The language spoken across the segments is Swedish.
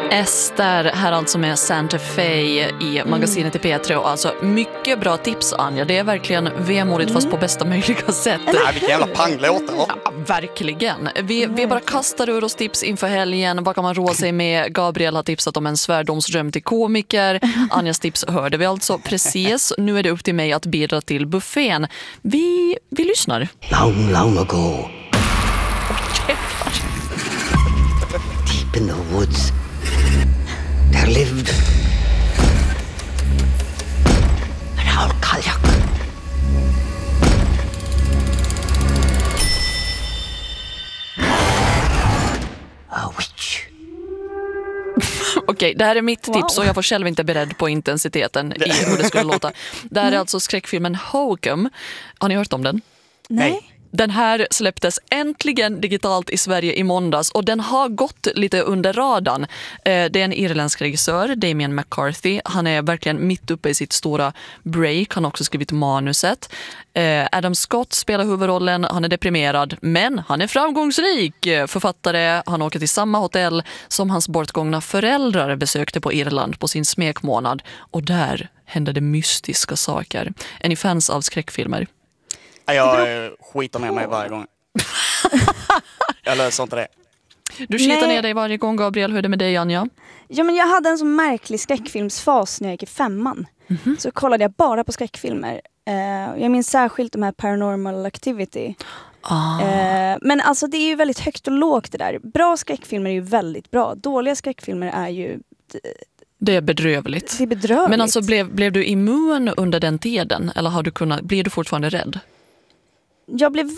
Ester här alltså med Santa Fe i magasinet i P3 och alltså mycket bra tips, Anja. Det är verkligen vemodigt fast på bästa möjliga sätt. Nej, vilka jävla panglåtar. Ja, verkligen. Vi bara kastar ur oss tips inför helgen. Vad kan man roa sig med? Gabriel har tipsat om en svärdomsdröm till komiker. Anjas tips hörde vi alltså precis. Nu är det upp till mig att bidra till buffén. Vi lyssnar. Long, long ago, deep in the woods, there lived Raoul Kaljak. A witch. Okej, det här är mitt tips och jag var själv inte beredd på intensiteten i hur det skulle låta. Det här är alltså skräckfilmen Hokum. Har ni hört om den? Nej. Den här släpptes äntligen digitalt i Sverige i måndags och den har gått lite under radarn. Det är en irländsk regissör, Damien McCarthy. Han är verkligen mitt uppe i sitt stora break. Han har också skrivit manuset. Adam Scott spelar huvudrollen. Han är deprimerad, men han är framgångsrik författare. Han åker till samma hotell som hans bortgångna föräldrar besökte på Irland på sin smekmånad. Och där hände det mystiska saker. Är ni fans av skräckfilmer? Jag skiter ner mig varje gång. Jag löser inte det. Du skitar ner dig varje gång, Gabriel. Hur är det med dig, Anja? Ja, men jag hade en sån märklig skräckfilmsfas när jag gick i 5:an. Så kollade jag bara på skräckfilmer. Jag minns särskilt de här Paranormal Activity. Men alltså det är ju väldigt högt och lågt det där. Bra skräckfilmer är ju väldigt bra. Dåliga skräckfilmer är ju... Det är bedrövligt. Det är bedrövligt. Men alltså blev du immun under den tiden? Eller blir du fortfarande rädd? Jag blev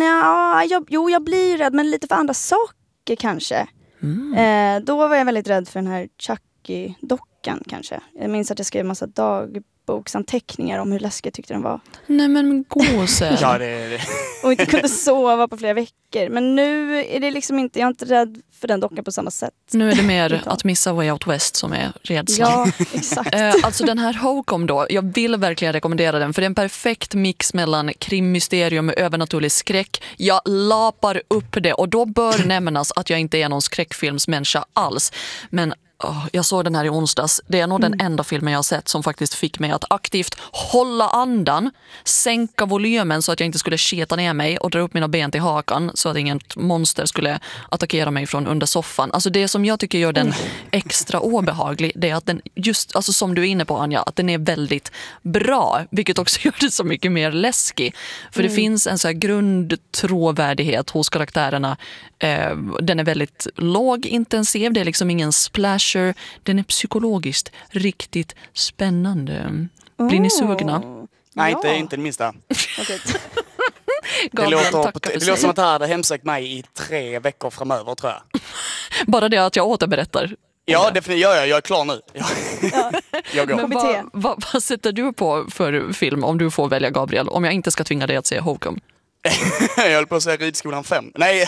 jag blir rädd, men lite för andra saker kanske. Då var jag väldigt rädd för den här Chucky-dockan kanske. Jag minns att jag skrev en massa dagboksanteckningar om hur läskig jag tyckte den var. Nej men gåsen. Ja, det. Och inte kunde sova på flera veckor. Men nu är det liksom inte, jag är inte rädd för den dockan på samma sätt. Nu är det mer att missa Way Out West som är rädslan. Ja, exakt. Alltså den här Hokum då, jag vill verkligen rekommendera den för det är en perfekt mix mellan krimmysterium och övernaturlig skräck. Jag lapar upp det och då bör nämnas att jag inte är någon skräckfilmsmänniska alls. Men jag såg den här i onsdags. Det är nog den enda filmen jag har sett som faktiskt fick mig att aktivt hålla andan, sänka volymen så att jag inte skulle sketa ner mig och dra upp mina ben till hakan så att inget monster skulle attackera mig från under soffan. Alltså det som jag tycker gör den extra obehaglig, det är att den just, alltså som du är inne på, Anja, att den är väldigt bra, vilket också gör det så mycket mer läskig. För det finns en så här grundtråvärdighet hos karaktärerna. Den är väldigt lågintensiv, det är liksom ingen splash. Den är psykologiskt riktigt spännande. Blir ni sugna? Nej, inte det minsta. Okay. Det låter som att det här hade hemsökt mig i 3 veckor framöver, tror jag. Bara det att jag återberättar. Ja, definitivt. Jag är klar nu. Jag går. Men vad sätter du på för film om du får välja, Gabriel? Om jag inte ska tvinga dig att se Hokum. Jag höll på att säga Ridskolan 5. Nej,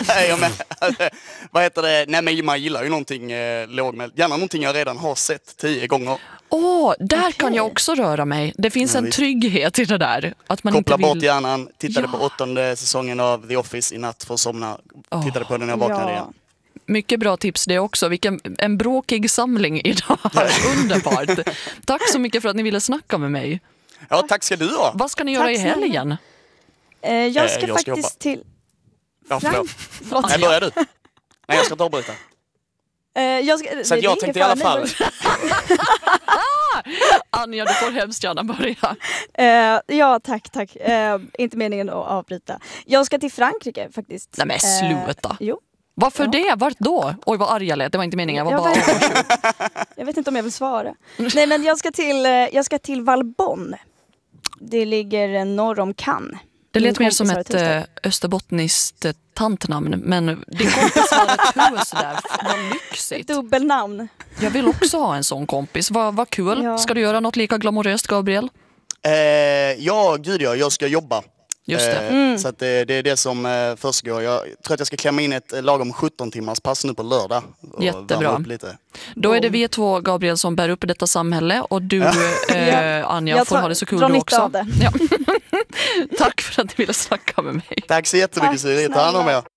vad heter det? Nej, men man gillar ju någonting lågmält. Gärna någonting jag redan har sett 10 gånger. Där kan jag också röra mig. Det finns en trygghet i det där. Att man koppla inte vill... bort hjärnan. Tittade på 8:e säsongen av The Office i natt för att somna. Tittade på den när jag vaknade igen. Mycket bra tips det också. En bråkig samling idag. Underbart. Tack så mycket för att ni ville snacka med mig. Ja, tack ska du ha. Vad ska ni göra i helgen? Jag ska faktiskt jobba till... Ja, förlåt. Nej, börjar du? Nej, jag ska inte avbryta. Så jag tänkte i alla fall... Anja, du får hemskt gärna börja. Ja, tack. Inte meningen att avbryta. Jag ska till Frankrike faktiskt. Nej, men sluta. Jo. Varför det? Vart då? Oj, vad arg jag lät. Det var inte meningen. Jag var bara... Jag vet inte om jag vill svara. Nej, men jag ska till Valbonne. Det ligger norr om Cannes. Det lät mer som ett österbottniskt tantnamn, men din kompis har ett hus där. Vad lyxigt. Dubbelnamn. Jag vill också ha en sån kompis. Vad kul. Ja. Ska du göra något lika glamoröst, Gabriel? Jag ska jobba. Just det. Så att det är det som försiggår. Jag tror att jag ska klämma in ett lagom 17 timmars pass nu på lördag. Jättebra. Lite. Då är det vi två, Gabriel, som bär upp detta samhälle och du, Anja, får ha det så kul du också. Av det. Ja. Tack för att du ville snacka med mig. Tack så jättemycket, Siri. Ta hand om er.